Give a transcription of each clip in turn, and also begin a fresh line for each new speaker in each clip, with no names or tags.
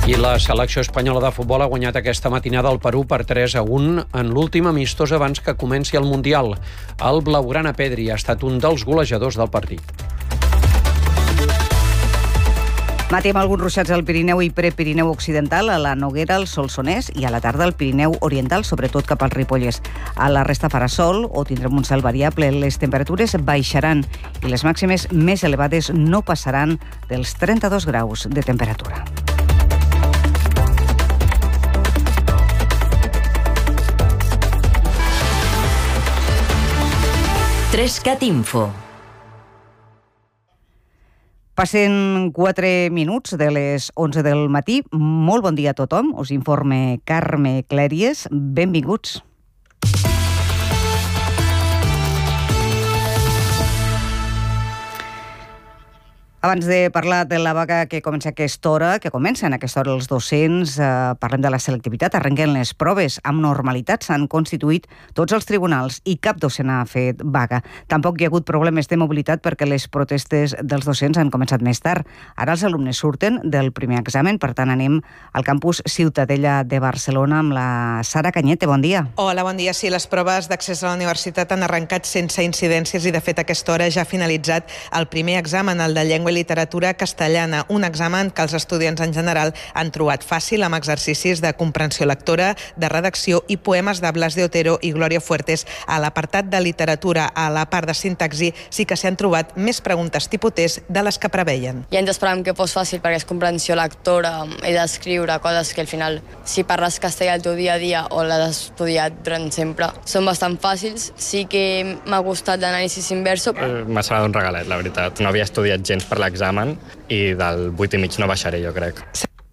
I la selecció espanyola de futbol ha guanyat aquesta matinada al Perú per 3-1 en l'últim amistós abans que comenci el Mundial. El blaugrana Pedri ha estat un dels golejadors del partit.
Matí amb alguns ruixats al Pirineu i Prepirineu Occidental, a la Noguera, al Solsonès i a la tarda al Pirineu Oriental, sobretot cap al Ripollès. A la resta farà sol o tindrem un cel variable. Les temperatures baixaran i les màximes més elevades no passaran dels 32 graus de temperatura.
Trescat Info.
Passen 4 minuts de les 11 del matí. Molt bon dia a tothom. Us informe Carme Clèries. Benvinguts. Abans de parlar de la vaga que comença en aquesta hora els docents, parlem de la selectivitat. Arrenquen les proves. Amb normalitat s'han constituït tots els tribunals i cap docent ha fet vaga. Tampoc hi ha hagut problemes de mobilitat perquè les protestes dels docents han començat més tard. Ara els alumnes surten del primer examen, per tant anem al campus Ciutadella de Barcelona amb la Sara Cañete. Bon dia.
Hola, bon dia. Sí, les proves d'accés a la universitat han arrencat sense incidències i de fet a aquesta hora ja ha finalitzat el primer examen, el de llengua i literatura castellana, un examen que els estudiants en general han trobat fàcil amb exercicis de comprensió lectora, de redacció i poemes de Blas de Otero i Glòria Fuertes. A l'apartat de literatura, a la part de sintaxi, sí que s'han trobat més preguntes tipus test de les que preveien.
Ja ens esperàvem que fos fàcil perquè és comprensió lectora i d'escriure coses que al final, si parles castellà el teu dia a dia o l'has estudiat durant sempre, són bastant fàcils. Sí que m'ha gustat l'anàlisi inverso.
M'ha semblat un regalet, la veritat. No havia estudiat gens per l'examen i del 8,5 no baixaré, jo crec.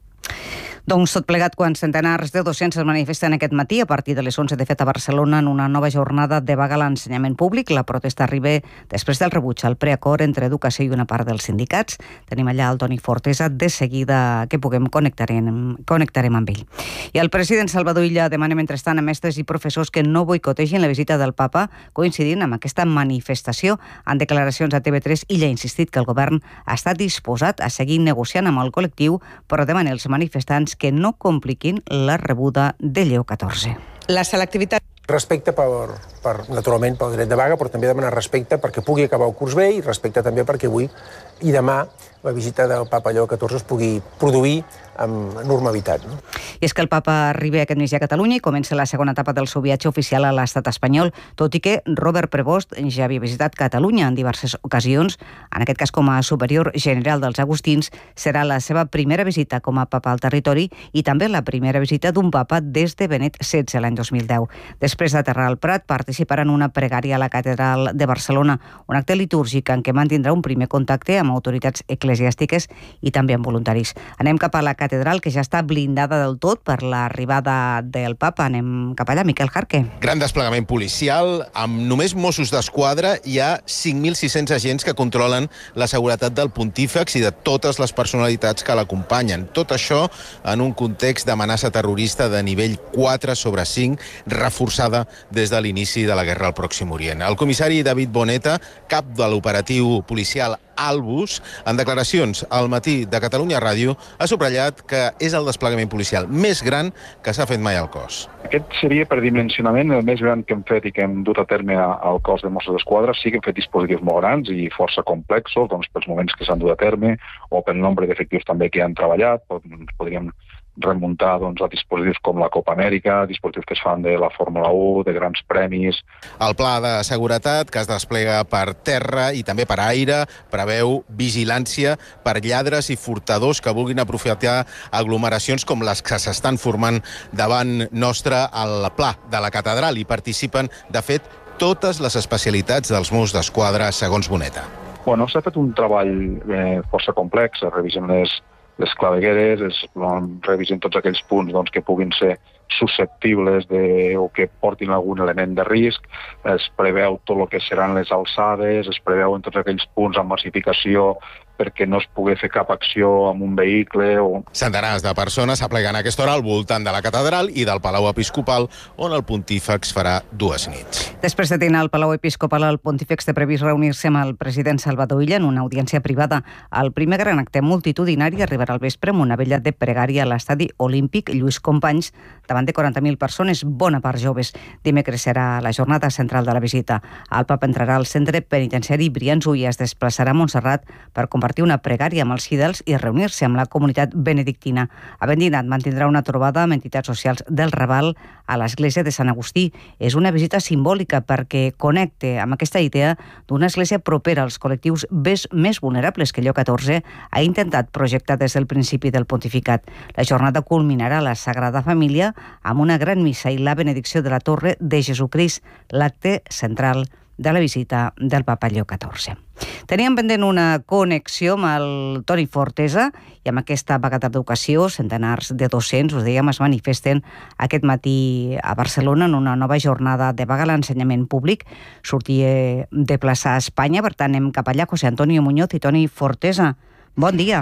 Doncs tot plegat quan centenars de docents es manifesten aquest matí a partir de les 11 de fet a Barcelona en una nova jornada de vaga a l'ensenyament públic. La protesta arriba després del rebuig al preacord entre educació i una part dels sindicats. Tenim allà el Toni Fortesa. De seguida que puguem connectarem amb ell. I el president Salvador Illa demana mentrestant a mestres i professors que no boicotegin la visita del papa, coincidint amb aquesta manifestació. En declaracions a TV3, Illa ha insistit que el govern està disposat a seguir negociant amb el col·lectiu, però demana als manifestants que no compliquin la rebuda de Lleó XIV.
La selectivitat...
Respecte naturalment pel dret de vaga, però també demanar respecte perquè pugui acabar el curs bé i respecte també perquè avui i demà la visita del papa Lleó XIV es pugui produir amb normalitat. No?
I és que el papa arriba aquest migdia a Catalunya i comença la segona etapa del seu viatge oficial a l'estat espanyol, tot i que Robert Prevost ja havia visitat Catalunya en diverses ocasions. En aquest cas, com a superior general dels agustins, serà la seva primera visita com a papa al territori i també la primera visita d'un papa des de Benet XVI l'any 2010. Després d'aterrar al Prat, participarà en una pregària a la Catedral de Barcelona, un acte litúrgic en què mantindrà un primer contacte amb autoritats eclesiàstiques i també amb voluntaris. Anem cap a la catedral, que ja està blindada del tot per l'arribada del papa. Anem cap allà, Miquel Jarque.
Gran desplegament policial. Amb només Mossos d'Esquadra hi ha 5.600 agents que controlen la seguretat del pontífex i de totes les personalitats que l'acompanyen. Tot això en un context d'amenaça terrorista de nivell 4/5, reforçada des de l'inici de la guerra al Pròxim Orient. El comissari David Boneta, cap de l'operatiu policial Albus, en declaracions al matí de Catalunya Ràdio, ha subratllat que és el desplegament policial més gran que s'ha fet mai al cos.
Aquest seria per dimensionament el més gran que hem fet i que hem dut a terme al cos de Mossos d'Esquadra. Sí que hem fet dispositius molt grans i força complexos, doncs, pels moments que s'han dut a terme o pel nombre d'efectius també que han treballat. Podríem remuntar a dispositius com la Copa Amèrica, dispositius que es fan de la Fórmula 1, de grans premis.
El pla de seguretat que es desplega per terra i també per aire preveu vigilància per lladres i furtadors que vulguin aprofitar aglomeracions com les que s'estan formant davant nostre al pla de la catedral i participen, de fet, totes les especialitats dels Mossos d'Esquadra, segons Boneta.
S'ha fet un treball força complex, es revisen les clavegueres, es revisen tots aquells punts que puguin ser susceptibles o que portin algun element de risc, es preveu tot el que seran les alçades, es preveuen tots aquells punts amb massificació perquè no es pugui fer cap acció amb un vehicle.
Centenars de persones s'apleguen a aquesta hora al voltant de la catedral i del Palau Episcopal, on el pontífex farà 2 nits.
Després de dinar al Palau Episcopal, el pontífex té previst reunir-se amb el president Salvador Illa en una audiència privada. El primer gran acte multitudinari arribarà al vespre amb una vella de pregària a l'estadi olímpic Lluís Companys davant de 40.000 persones, bona part joves. Dimecres serà la jornada central de la visita. El papa entrarà al centre penitenciari Brians i es desplaçarà a Montserrat per compartir una pregària amb els fidels i reunir-se amb la comunitat benedictina. Havent dinat, mantindrà una trobada amb entitats socials del Raval a l'església de Sant Agustí. És una visita simbòlica perquè connecta amb aquesta idea d'una església propera als col·lectius més vulnerables que Lleó XIV ha intentat projectar des del principi del pontificat. La jornada culminarà a la Sagrada Família amb una gran missa i la benedicció de la Torre de Jesucrist, l'acte central de la visita del papa Lleó XIV. Teníem pendent una connexió amb el Toni Fortesa i amb aquesta vegada d'educació, centenars de docents, us dèiem, es manifesten aquest matí a Barcelona en una nova jornada de vaga a l'ensenyament públic. Sortia de plaça a Espanya, per tant anem cap allà. José Antonio Muñoz i Toni Fortesa, bon dia.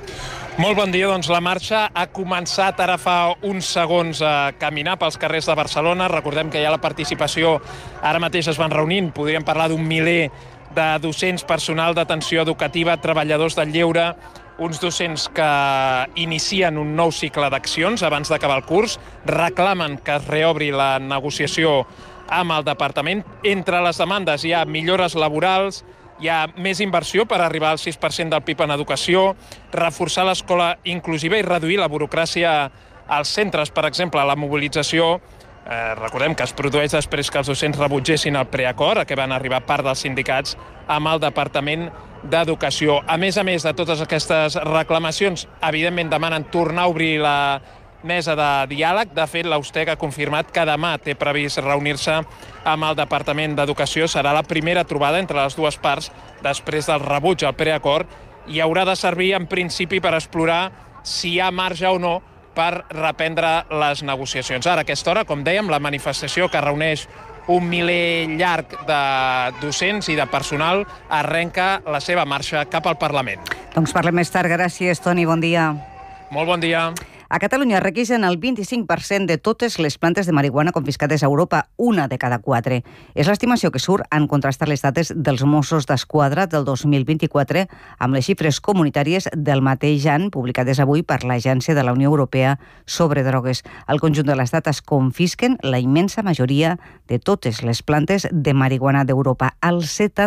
Molt bon dia, doncs la marxa ha començat ara fa uns segons a caminar pels carrers de Barcelona. Recordem que hi ha la participació, ara mateix es van reunint, podríem parlar d'un miler de docents, personal d'atenció educativa, treballadors del lleure, uns docents que inicien un nou cicle d'accions abans d'acabar el curs, reclamen que es reobri la negociació amb el departament. Entre les demandes hi ha millores laborals, hi ha més inversió per arribar al 6% del PIB en educació, reforçar l'escola inclusiva i reduir la burocràcia als centres. Per exemple, la mobilització, recordem que es produeix després que els docents rebutgessin el preacord, a què van arribar part dels sindicats amb el Departament d'Educació. A més de totes aquestes reclamacions, evidentment demanen tornar a obrir la mesa de diàleg. De fet, l'Austec ha confirmat que demà té previst reunir-se amb el Departament d'Educació. Serà la primera trobada entre les dues parts després del rebuig al preacord i haurà de servir en principi per explorar si hi ha marge o no per reprendre les negociacions. Ara, a aquesta hora, com dèiem, la manifestació que reuneix un miler llarg de docents i de personal arrenca la seva marxa cap al Parlament.
Doncs parlem més tard. Gràcies, Toni. Bon dia.
Molt bon dia.
A Catalunya requisen el 25% de totes les plantes de marihuana confiscades a Europa, una de cada 4. És l'estimació que surt en contrastar les dates dels Mossos d'Esquadra del 2024 amb les xifres comunitàries del mateix any publicades avui per l'Agència de la Unió Europea sobre drogues. Al conjunt de l'Estat es confisquen la immensa majoria de totes les plantes de marihuana d'Europa, el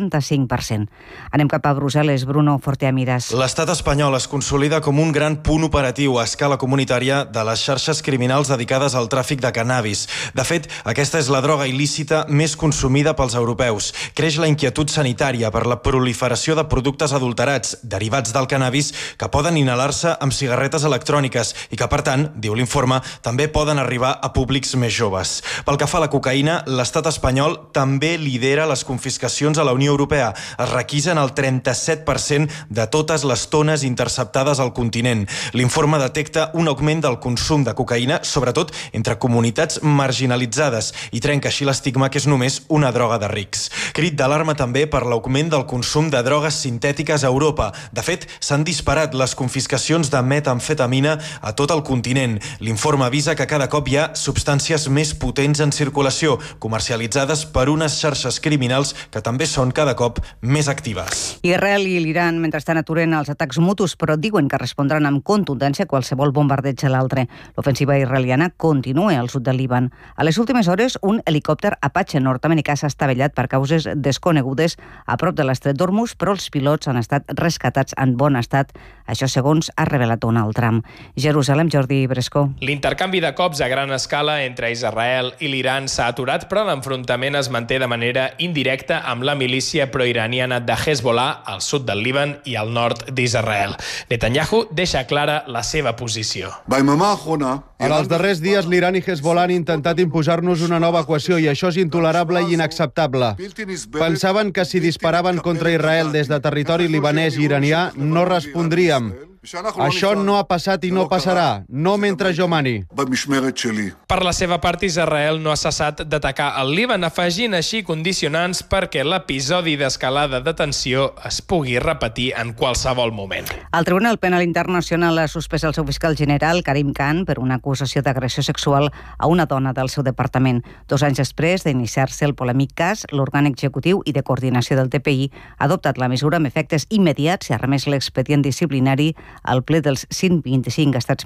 75%. Anem cap a Brussel·les. Bruno Forteamiras.
L'estat espanyol es consolida com un gran punt operatiu a escala comunitària de les xarxes criminals dedicades al tràfic de cannabis. De fet, aquesta és la droga il·lícita més consumida pels europeus. Creix la inquietud sanitària per la proliferació de productes adulterats derivats del cannabis que poden inhalar-se amb cigarretes electròniques i que, per tant, diu l'informe, també poden arribar a públics més joves. Pel que fa a la cocaïna, l'estat espanyol també lidera les confiscacions a la Unió Europea. Es requisen el 37% de totes les tones interceptades al continent. L'informe detecta un augment del consum de cocaïna, sobretot entre comunitats marginalitzades, i trenca així l'estigma que és només una droga de rics. Crit d'alarma també per l'augment del consum de drogues sintètiques a Europa. De fet, s'han disparat les confiscacions de metamfetamina a tot el continent. L'informe avisa que cada cop hi ha substàncies més potents en circulació, comercialitzades per unes xarxes criminals que també són cada cop més actives.
Israel i l'Iran, mentrestant, aturen els atacs mutus, però diuen que respondran amb contundència a qualsevol bombardeig a l'altre. L'ofensiva israeliana continua al sud del Líban. A les últimes hores, un helicòpter Apache nord-americà s'ha estavellat per causes desconegudes a prop de l'estret d'Hormuz, però els pilots han estat rescatats en bon estat. Això segons ha revelat Donald Trump. Jerusalem, Jordi Brescó.
L'intercanvi de cops a gran escala entre Israel i l'Iran s'ha aturat, però l'enfrontament es manté de manera indirecta amb la milícia proiraniana de Hezbollah al sud del Líban i al nord d'Israel. Netanyahu deixa clara la seva posició.
En els darrers dies, l'Iran i Hezbollah han intentat imposar-nos una nova equació i això és intolerable i inacceptable. Pensaven que si disparaven contra Israel des de territori libanès i iranià no respondríem. Això no ha passat i no passarà, no mentre jo mani.
Per la seva part, Israel no ha cessat d'atacar el Líban, afegint així condicionants perquè l'episodi d'escalada de tensió es pugui repetir en qualsevol moment.
El Tribunal Penal Internacional ha suspès el seu fiscal general, Karim Khan, per una acusació d'agressió sexual a una dona del seu departament. 2 anys després d'iniciar-se el polèmic cas, l'òrgan executiu i de coordinació del TPI ha adoptat la mesura amb efectes immediats i ha remès l'expedient disciplinari al ple dels 125 estats